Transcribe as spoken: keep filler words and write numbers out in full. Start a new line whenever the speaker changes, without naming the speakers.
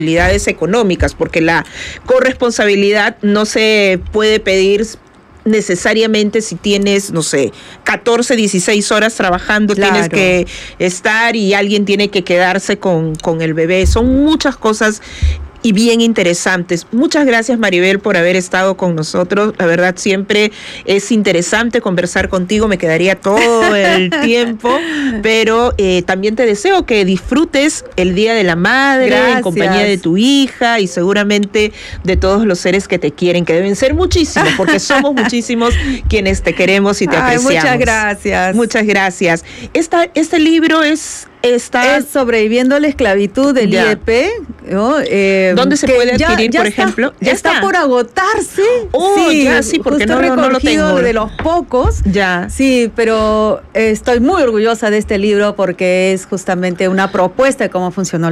responsabilidades económicas, porque la corresponsabilidad no se puede pedir necesariamente si tienes, no sé, catorce, dieciséis horas trabajando, claro. Tienes que estar y alguien tiene que quedarse con, con el bebé. Son muchas cosas y bien interesantes. Muchas gracias, Maribel, por haber estado con nosotros. La verdad, siempre es interesante conversar contigo. Me quedaría todo el tiempo, pero eh, también te deseo que disfrutes el Día de la Madre, gracias. En compañía de tu hija y seguramente de todos los seres que te quieren, que deben ser muchísimos, porque somos muchísimos quienes te queremos y te Ay, apreciamos.
Muchas gracias.
Muchas gracias. Esta, este libro es... Está...
Es Sobreviviendo a la Esclavitud del ya. I E P, ¿no? Eh,
¿Dónde se puede adquirir,
ya, ya
por
está,
ejemplo?
Ya está. está por agotarse.
Oh,
sí,
ya, sí, porque no, no, no lo tengo.
De los pocos.
Ya.
Sí, pero estoy muy orgullosa de este libro porque es justamente una propuesta de cómo funcionó